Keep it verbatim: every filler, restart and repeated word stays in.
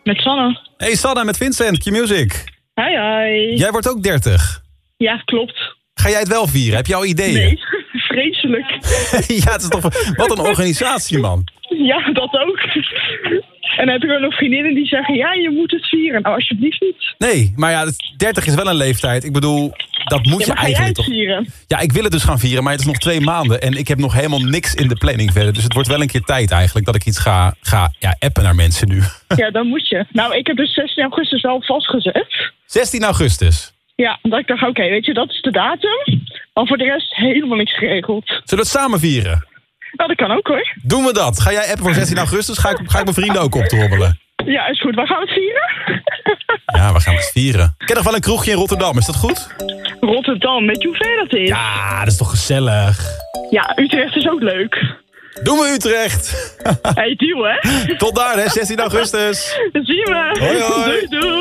Met Sanne. Hey Sanne, met Vincent, Q-Music. Hi, hi. Jij wordt ook dertig. Ja, klopt. Ga jij het wel vieren? Heb je al ideeën? Nee, vreselijk. Ja, het is toch... Wat een organisatie, man. Ja, dat ook. En dan heb ik ook nog vriendinnen die zeggen... ja, je moet het vieren. Nou, alsjeblieft niet. Nee, maar ja, dertig is wel een leeftijd. Ik bedoel, dat moet Ja, je maar ga jij eigenlijk het toch... vieren? Ja, ik wil het dus gaan vieren, maar het is nog twee maanden. En ik heb nog helemaal niks in de planning verder. Dus het wordt wel een keer tijd eigenlijk dat ik iets ga, ga ja, appen naar mensen nu. Ja, dan moet je. Nou, ik heb dus zestien augustus al vastgezet. zestien augustus. Ja, dat ik dacht, oké, weet je, dat is de datum. Maar voor de rest helemaal niks geregeld. Zullen we het samen vieren? Nou, dat kan ook hoor. Doen we dat? Ga jij appen voor zestien augustus? Ga ik, ga ik mijn vrienden ook optrommelen? Ja, is goed. Waar gaan we het vieren? Ja, we gaan het vieren. Ik ken nog wel een kroegje in Rotterdam, is dat goed? Rotterdam, weet je hoe ver dat is? Ja, dat is toch gezellig? Ja, Utrecht is ook leuk. Doen we Utrecht. Hey, deal hè? Tot daar, hè, zestien augustus. Dat zien we. Hoi, hoi. Doei, doei.